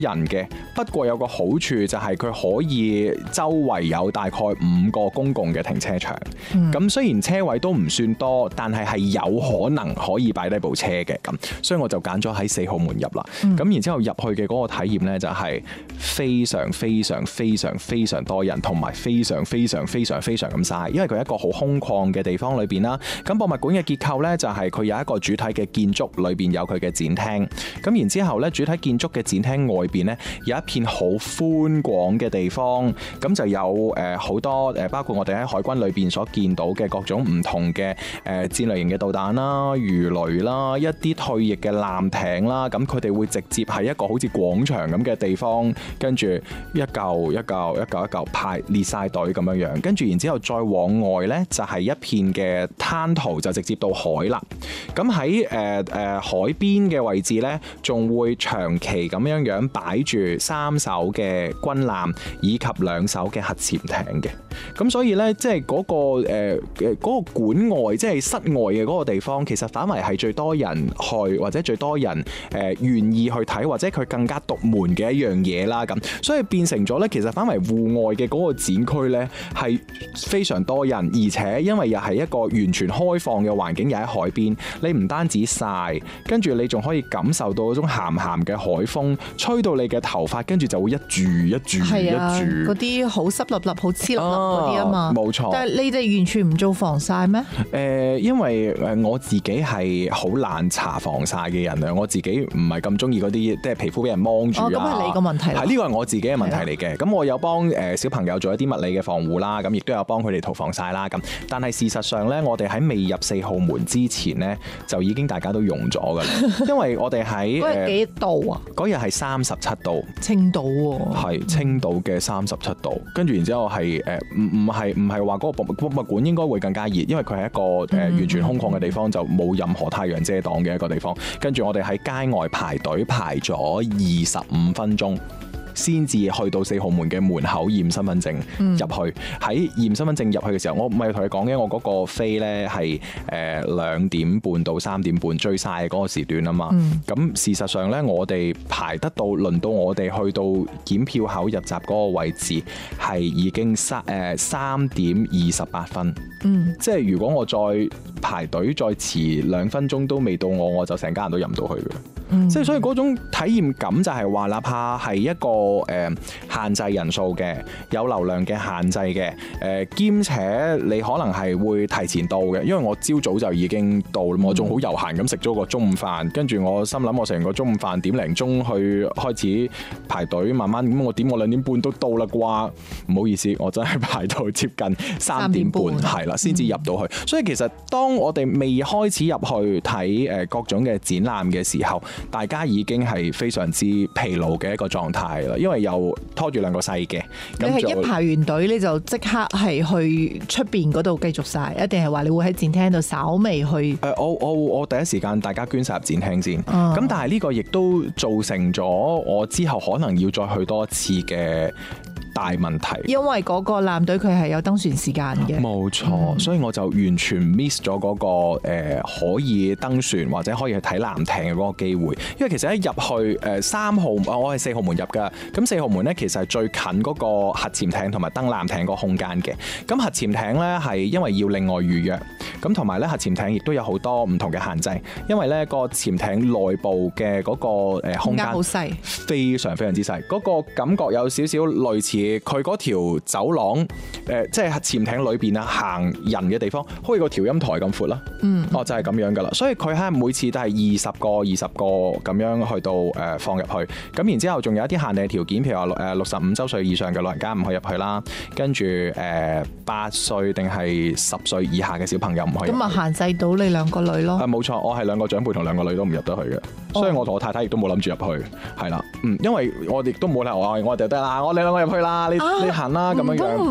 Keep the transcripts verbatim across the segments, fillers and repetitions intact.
人嘅，不過有個好處就係佢可以周圍有大概五個公共嘅停車場。咁、嗯、雖然車位都唔算多，但係係有可能可以擺低部車嘅咁，所以我就揀咗喺四號門入啦。咁、嗯、然之後入去嘅嗰個體驗呢，就係非常非常非常非常多人，同埋非常非常非常非常咁嘥，因為佢係一個好空曠嘅地方裏邊啦。咁博物館嘅結構呢，就係佢有一個主體嘅建築，裏邊有佢嘅展廳。咁然之後呢，主體建築嘅展廳外邊呢，有一片好寬廣嘅地方，咁就有誒好多誒，包括我哋喺海軍裏邊所見到嘅各種唔同嘅誒戰略型嘅導彈啦、魚雷啦、一啲退役嘅艦艇啦，咁佢哋會直接喺一個好似廣場咁嘅地方，跟住一嚿一嚿一嚿一嚿排列晒隊咁樣樣，跟住然之後再往外呢，就係一片嘅灘塗，就直接到海啦。咁喺誒誒海邊嘅位置呢，仲會長期咁樣樣擺住三艘嘅軍艦以及兩艘嘅核潛艇嘅。咁所以呢，即係嗰個誒誒嗰個館外，即係室外嘅嗰個地方，其實反為係最多人去，或者最多人誒願意去睇，或者佢更加獨門嘅一樣嘢啦。咁所以變成咗呢，其實反為戶外嘅嗰個展區呢，係非常多人，而且因為又係一個完全開放嘅環境，又喺海邊，你唔單止曬，跟住你仲可以感受到嗰種鹹鹹嘅海風吹到你嘅頭髮，跟住就會一住一住一住， 嗰啲好濕立立、好黐立立嗰啲啊嘛。冇錯。但係你哋完全唔做防曬咩？ 誒、呃，因為誒我自己係好懶搽防曬嘅人啊，我自己唔係咁中意嗰啲即係皮膚俾人芒住啊。 哦，咁係你個問題。 係呢個係我自己嘅問題嚟嘅。咁我有幫誒小朋友做一啲物理嘅防護啦，咁亦都有幫佢哋塗防曬啦。咁但係事實上咧，我哋喺未入四號門之前咧，就已經大家都用咗㗎啦。因為我哋喺嗰日幾度啊？ 嗰日係三十七度， 青島喎。 係青島嘅三十七度，跟住然之後係誒唔唔係唔係話嗰個博物博物館應該會更加熱，因為佢係一個誒、呃、完全空曠嘅地方，就冇任何太陽遮擋嘅一個地方。跟住我哋喺街外排隊排咗二十五分鐘。先至去到四號門嘅門口驗身份證入去。喺驗身份證入去嘅時候，我唔係同你講嘅，我嗰個飛呢係誒兩點半到三點半最曬嗰個時段啊嘛。咁、嗯、事實上呢，我哋排得到，輪到我哋去到檢票口入閘嗰個位置，係已經三誒三點二十八分。嗯，即係如果我再排隊再遲兩分鐘都未到我，我就成家人都入唔到去嘅。嗯、即係所以嗰種體驗感就係話，哪怕係一個誒、呃、限制人數嘅，有流量嘅限制嘅，誒、呃、兼且你可能係會提前到嘅，因為我朝早就已經到，嗯、我仲好悠閒咁食咗個中午飯，跟住我心諗我食完個中午飯點零鐘去開始排隊，慢慢咁我點我兩點半都到啦啩，唔好意思，我真係排到接近三點半係啦，先至入到去。嗯、所以其實當我哋未開始入去睇誒各種嘅展覽嘅時候，大家已經係非常之疲勞嘅一個狀態啦，因為又拖住兩個細嘅。 你係一排完隊你就即刻係去出邊嗰度繼續晒，一定係話你會喺展廳度稍微去？誒、 呃，我我我第一時間大家捐晒入展廳先。咁、嗯、但係呢個亦都造成咗我之後可能要再去多一次嘅大問題， 因為嗰個艦隊佢係有登船時間嘅， 冇錯，嗯、所以我就完全 miss 咗嗰、嗰個、呃、可以登船或者可以去睇艦艇嘅嗰個機會。因為其實一入去誒三號，我係四號門入㗎。咁四號門咧其實係最近嗰個核潛艇同埋登艦艇個空間嘅。咁核潛艇咧係因為要另外預約，咁同埋咧核潛艇亦都有好多唔同嘅限制，因為咧個潛艇內部嘅嗰個誒空間好細，非常非常之細，嗰、嗰個感覺有少少類似。佢嗰條走廊，誒、呃，即係潛艇裏邊啊，行人嘅地方，好似個調音台咁闊啦。嗯，哦，就係、是、咁樣噶啦。所以佢係每次都係二十個、二十個咁樣去到誒、呃、放入去。咁然之後仲有一啲限定條件，譬如話誒六十五週歲以上嘅老人家唔可以入去啦。跟住誒八歲定係十歲以下嘅小朋友唔可以入去。咁啊限制到你兩個女咯。誒冇錯，我係兩個長輩同兩個女都唔入得去嘅。所以我同我太太亦都冇諗住入去，係啦。嗯，因為我亦都冇理由話我哋得啦，我哋兩個入去啦。你、啊、你行啦咁樣樣， 唔係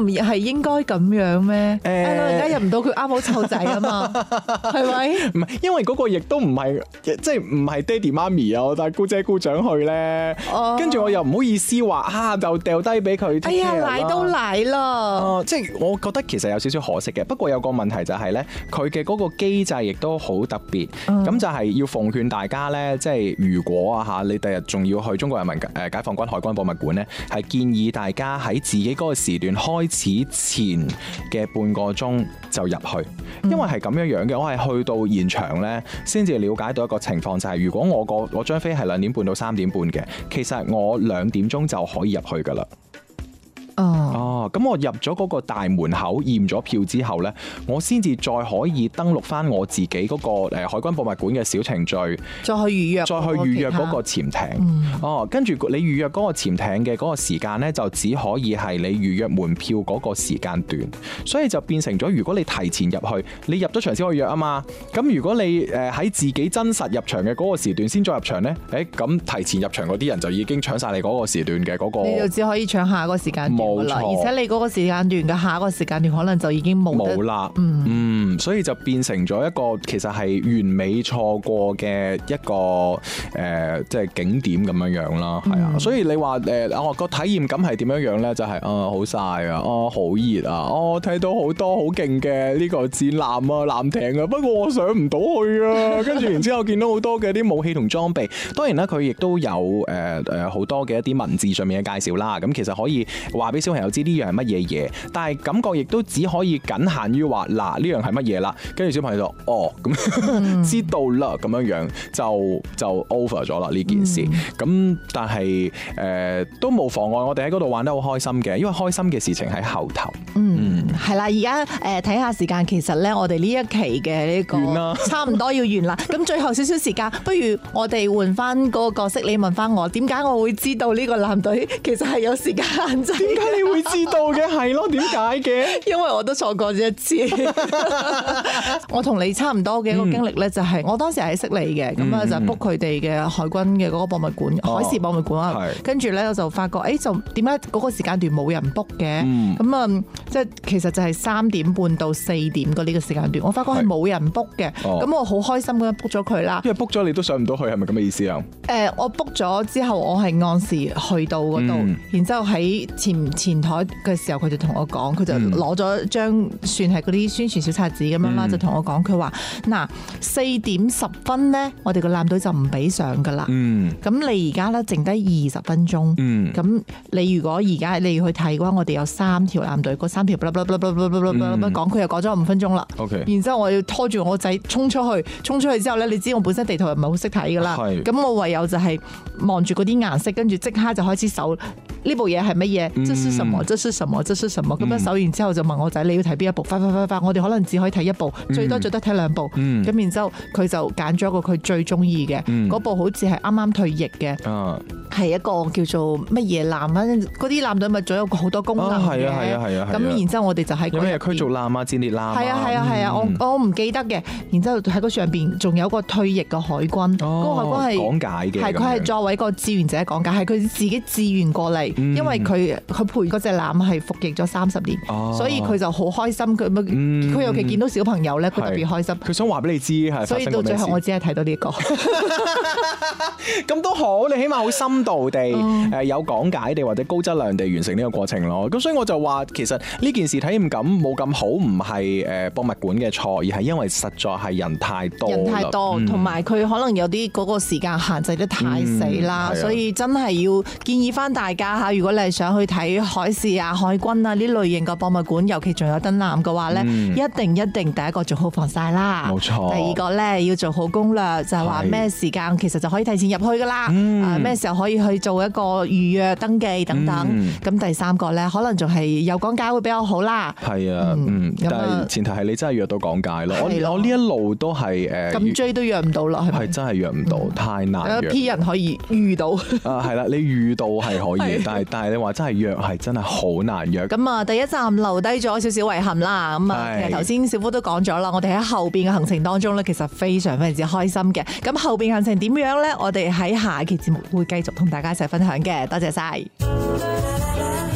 應該咁樣咩？ 誒老人家入唔到，佢啱好湊仔啊嘛，係咪？ 唔係，因為嗰個亦都唔係，即係唔係爹哋媽咪啊，我帶姑姐姑丈去咧，跟住、哦、我又唔好意思話啊，就掉低俾佢。 哎呀，奶都奶啦、 呃，即係我覺得其實有少少可惜嘅。不過有個問題就係咧，佢嘅嗰個機制亦都好特別，咁、嗯、就係要奉勸大家咧，即係如果啊嚇，你第日仲要去中國人民誒解放軍海軍博物館咧，係建議大家喺自己嗰個時段開始前嘅半個鐘就入去，因為係咁樣樣嘅。我係去到現場咧，先至了解到一個情況，就係、是、如果我個我張飛係兩點半到三點半嘅，其實我兩點鐘就可以入去噶啦。哦，咁我入咗嗰個大門口驗咗票之後呢，我先至再可以登錄翻我自己嗰個誒海軍博物館嘅小程序， 再去預約， 再去預約嗰個潛艇。嗯、哦，跟住你預約嗰個潛艇嘅嗰個時間呢，就只可以係你預約門票嗰個時間段，所以就變成咗，如果你提前入去，你入咗場先可以約啊嘛。咁如果你誒喺自己真實入場嘅嗰個時段先再入場呢，誒咁提前入場嗰啲人就已經搶晒你嗰個時段嘅嗰個，你就只可以搶下個時間段。 冇錯， 而且你嗰個時間段嘅下一個時間段可能就已經冇冇啦，嗯，嗯，所以就變成咗一個其實係完美錯過嘅一個誒、呃，即係景點咁樣樣啦，係啊、嗯，所以你話誒，我個體驗感係點樣樣咧？就係、是、啊，好曬啊，哦，好熱啊，哦，睇到好多好勁嘅呢個戰艦啊、艦艇啊，不過我上唔到去啊，跟住然之後見到好多嘅啲武器同裝備，當然啦，佢亦都有誒誒好多嘅一啲文字上面嘅介紹啦，咁其實可以話俾小朋友知呢樣係乜嘢嘢，但係感覺亦都只可以僅限於話嗱呢樣係乜嘢啦，跟住小朋友就哦咁、嗯、知道啦，咁樣樣就就 over 咗啦呢件事。咁、嗯、但係誒、呃、都冇妨礙我哋喺嗰度玩得好開心嘅，因為開心嘅事情喺後頭。嗯， 係啦，而家誒睇下時間，其實咧我哋呢一期嘅呢、呢個差唔多要完啦。咁最後少少時間，不如我哋換翻嗰個角色，你問翻我點解我會知道呢個艦隊其實係有時間限制？ 點解你會知道嘅？係咯，點解嘅？ 因為我都錯過咗一次。我同你差唔多嘅一個經歷咧，就係我當時係喺悉尼嘅，咁啊、嗯、就 book 佢哋嘅海軍嘅嗰個博物館，哦、海事博物館啊。跟住咧我就發覺，誒、欸、就點解嗰個時間段冇人 book 嘅？咁啊、嗯，即係其實就係三點半到四點嘅呢個時間段，我發覺係冇人 book 嘅。咁、哦、我好開心咁樣 book 咗佢啦。因為 book 咗你都上唔到去，係咪咁嘅意思啊？ 誒、呃，我 book 咗之後，我係按時去到嗰度，嗯、然之後喺前前台嘅時候，佢就同我講，佢就攞咗張算係嗰啲宣傳小冊子咁樣啦，嗯、就同我講，佢話嗱四點十分咧，我哋個艦隊就唔俾上噶啦。咁、嗯、你而家咧剩低二十分鐘，咁、嗯、你如果而家你要去睇嘅話，我哋有三條艦隊，嗰三條講佢又講咗五分鐘啦。 Okay. 然之後我要拖住我仔衝出去，衝出去之後咧，你知我本身地圖又唔係好識睇噶啦，咁是我唯有就係望住嗰啲顏色，跟住即刻就開始搜呢部嘢係乜嘢，嗯、這是什麼，這是什麼，這是什麼，咁樣搜完之後就問我仔你要睇邊一部，快快快快，我哋可能只可以睇一部，嗯、最多最多睇兩部，咁、嗯、然之後佢就揀咗一個佢最中意嘅，嗰、嗯、部好似係啱啱退役嘅，係、啊、一個叫做乜嘢艦，反正嗰啲艦隊咪仲有好多功能嘅，係啊係啊係啊，咁然之後我哋就喺有咩驅逐艦啊、戰列艦啊， 係啊係啊係啊，我我唔記得嘅，然之後喺嗰上邊仲有個退役嘅海軍，嗰、哦、個海軍係講解嘅， 係佢係作為一個志願者講解，係佢自己自願過嚟，嗯、因為佢佢陪嗰隻艦係服役咗三十年，哦、所以佢就好開心，佢佢、嗯、尤其見到小朋友咧，佢特別開心， 佢想話俾你知係， 所以到最後我只係睇到呢、這個， 咁都好，你起碼好深度地誒有講解地或者高質量地完成呢個過程咯。咁所以我就話其實呢件事體驗感冇咁好，唔係誒博物館嘅錯，而係因為實在係人太多， 人太多，同埋佢可能有啲嗰個時間限制得太死啦，嗯、所以真係要建議翻大家嚇，如果你係想去睇海事啊、海軍啊呢類型嘅博物館，尤其仲有燈艦嘅話咧，嗯、一定一定第一個做好防曬啦， 冇錯。 第二個咧要做好攻略，就係話咩時間其實就可以提前入去噶啦，啊咩、嗯、時候可以去做一個預約登記等等。咁、嗯、第三個咧，可能仲係有講解會比較好啦。係啊， 嗯，但係前提係你真係約到講解咯。我我呢一路都係誒， 咁追都約唔到啦，係咪？係真係約唔到，嗯、太難約。 有 P 人可以遇到啊，係啦，你遇到係可以，但係但係你話真係約係真係好難約。咁啊，第一站留低咗少少遺憾啦。咁啊，其實頭先小夫都講咗啦，我哋喺後邊嘅行程當中咧，其實非常非常之開心嘅。咁後邊行程點樣咧？我哋喺下一期節目會繼續同大家一齊分享嘅。多謝晒。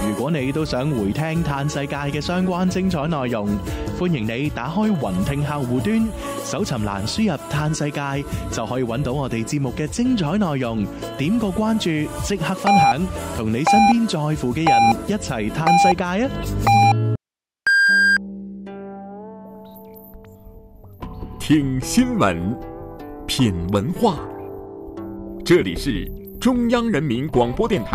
如果你都想回聽嘆世界嘅相關精彩內容，歡迎你打開雲聽客戶端，搜尋欄輸入嘆世界，就可以揾到我哋節目嘅精彩內容。點個關注，即刻分享，同你身邊在乎嘅人一齊嘆世界啊！ 聽新聞，品文化，這裡是中央人民廣播電台